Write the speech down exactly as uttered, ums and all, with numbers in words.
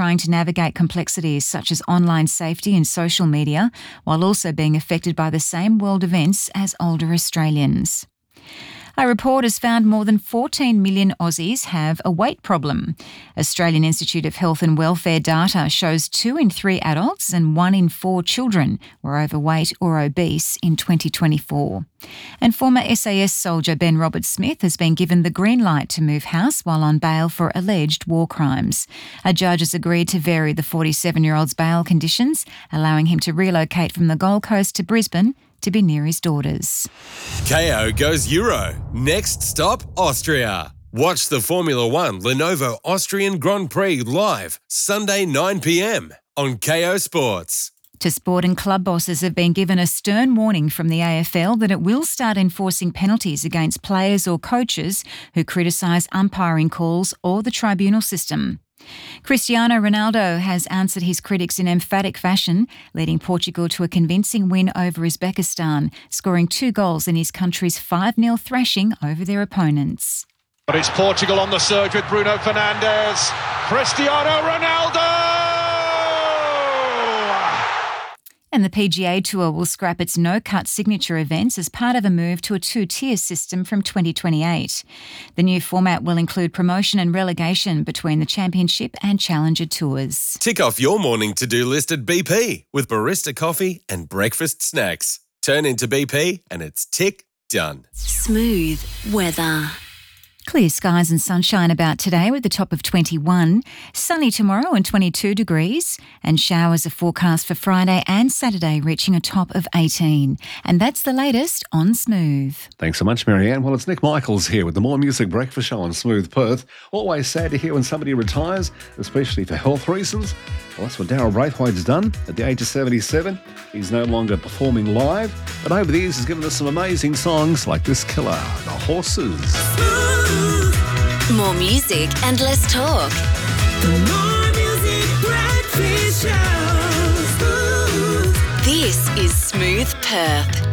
trying to navigate complexities such as online safety and social media, while also being affected by the same world events as older Australians. A report has found more than fourteen million Aussies have a weight problem. Australian Institute of Health and Welfare data shows two in three adults and one in four children were overweight or obese in twenty twenty-four. And former S A S soldier Ben Roberts-Smith has been given the green light to move house while on bail for alleged war crimes. A judge has agreed to vary the forty-seven-year-old's bail conditions, allowing him to relocate from the Gold Coast to Brisbane to be near his daughters. K O goes Euro. Next stop, Austria. Watch the Formula One Lenovo Austrian Grand Prix live Sunday nine p.m. on K O Sports. To sport, and club bosses have been given a stern warning from the A F L that it will start enforcing penalties against players or coaches who criticise umpiring calls or the tribunal system. Cristiano Ronaldo has answered his critics in emphatic fashion, leading Portugal to a convincing win over Uzbekistan, scoring two goals in his country's five nil thrashing over their opponents. But it's Portugal on the surge with Bruno Fernandes. Cristiano Ronaldo! And the P G A Tour will scrap its no-cut signature events as part of a move to a two-tier system from twenty twenty-eight. The new format will include promotion and relegation between the Championship and Challenger Tours. Tick off your morning to-do list at B P with barista coffee and breakfast snacks. Turn into B P and it's tick done. Smooth weather. Clear skies and sunshine about today with a top of twenty-one. Sunny tomorrow and twenty-two degrees. And showers are forecast for Friday and Saturday, reaching a top of eighteen. And that's the latest on Smooth. Thanks so much, Marianne. Well, it's Nick Michaels here with the More Music Breakfast Show on Smooth Perth. Always sad to hear when somebody retires, especially for health reasons. Well, that's what Daryl Braithwaite's done at the age of seventy-seven. He's no longer performing live, but over the years has given us some amazing songs like this killer, The Horses. More music and less talk. The More Music Breakfast Show. This is Smooth Perth.